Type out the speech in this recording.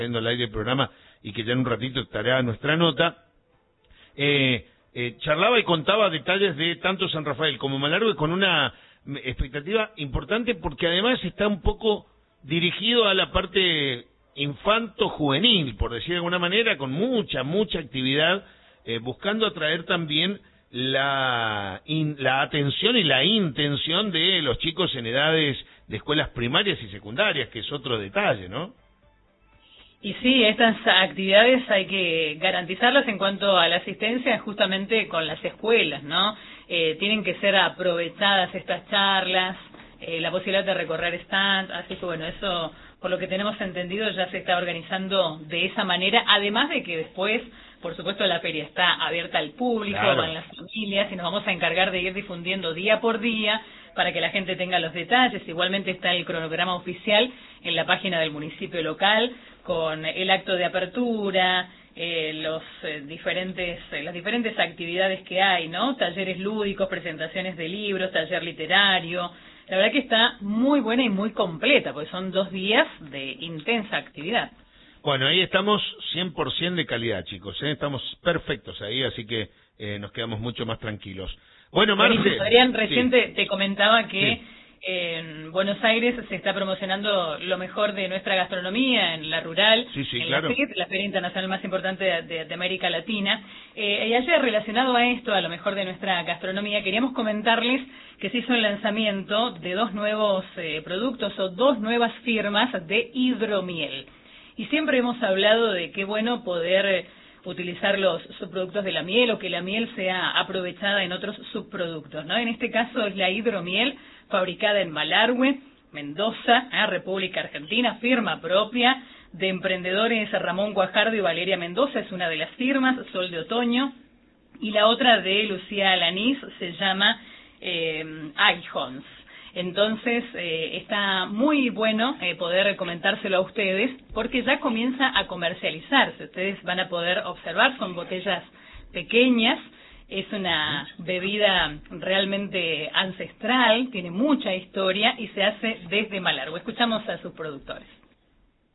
viendo al aire del programa y que ya en un ratito estará nuestra nota, charlaba y contaba detalles de tanto San Rafael como Malargüe con una expectativa importante, porque además está un poco dirigido a la parte infanto-juvenil, por decir de alguna manera, con mucha actividad, buscando atraer también la atención y la intención de los chicos en edades de escuelas primarias y secundarias, que es otro detalle, ¿no? Y sí, estas actividades hay que garantizarlas en cuanto a la asistencia justamente con las escuelas, ¿no? Tienen que ser aprovechadas estas charlas, la posibilidad de recorrer stands, así que bueno, eso por lo que tenemos entendido ya se está organizando de esa manera, además de que después, por supuesto, la feria está abierta al público, claro, van las familias y nos vamos a encargar de ir difundiendo día por día para que la gente tenga los detalles. Igualmente está el cronograma oficial en la página del municipio local con el acto de apertura, las diferentes actividades que hay, ¿no? Talleres lúdicos, presentaciones de libros, taller literario. La verdad que está muy buena y muy completa, porque son 2 días de intensa actividad. Bueno, ahí estamos 100% de calidad, chicos, ¿eh? Estamos perfectos ahí, así que nos quedamos mucho más tranquilos. Bueno, Marce... Adrián, recién sí. te comentaba que sí. En Buenos Aires se está promocionando lo mejor de nuestra gastronomía en la rural, Sí, en claro. la FIT, la feria internacional más importante de América Latina. Y ayer, relacionado a esto, a lo mejor de nuestra gastronomía, queríamos comentarles que se hizo el lanzamiento de 2 nuevos productos o 2 nuevas firmas de hidromiel. Y siempre hemos hablado de qué bueno poder utilizar los subproductos de la miel o que la miel sea aprovechada en otros subproductos, ¿no? En este caso es la hidromiel fabricada en Malargüe, Mendoza, República Argentina, firma propia de emprendedores Ramón Guajardo y Valeria Mendoza, es una de las firmas, Sol de Otoño, y la otra de Lucía Alanís se llama Aguijons. Entonces, está muy bueno poder comentárselo a ustedes, porque ya comienza a comercializarse. Ustedes van a poder observar, son botellas pequeñas, es una bebida realmente ancestral, tiene mucha historia y se hace desde Malargüe. Escuchamos a sus productores.